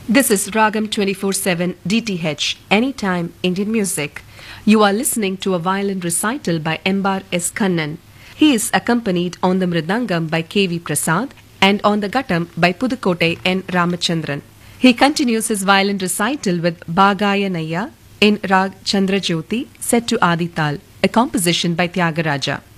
This is Ragam 24/7 DTH, Anytime Indian Music. You are listening to a violin recital by Embar S. Kannan. He is accompanied on the Mridangam by K.V. Prasad and on the Ghattam by Pudukkottai N. Ramachandran. He continues his violin recital with Bhagaya Nayya in Rag Chandrajyoti set to Adi Tal, a composition by Tyagaraja.